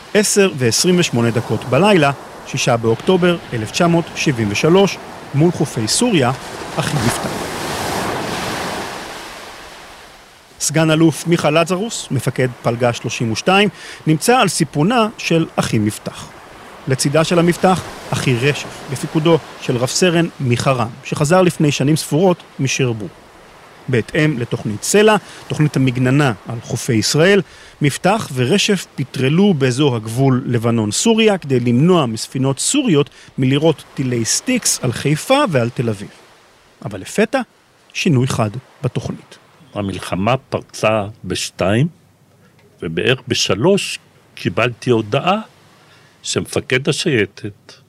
10:28 בלילה, 6 באוקטובר 1973, מול חופי סוריה, אחים יפתח. סגן אלוף מיכה לזרוס, מפקד פלגה 32, נמצא על סיפונה של אחים יפתח. לצידה של המפתח, אחי רשף, בפיקודו של רב סרן מיכה רם, שחזר לפני שנים ספורות משרבו. בהתאם לתוכנית סלע, תוכנית המגננה על חופי ישראל, מפתח ורשף פטרלו באזור הגבול לבנון-סוריה כדי למנוע מספינות סוריות מלירות טילי סטיקס על חיפה ועל תל אביב. אבל לפתע, שינוי חד בתוכנית. המלחמה פרצה ב-2, ובערך ב-3 קיבלתי הודעה שמפקד השייטת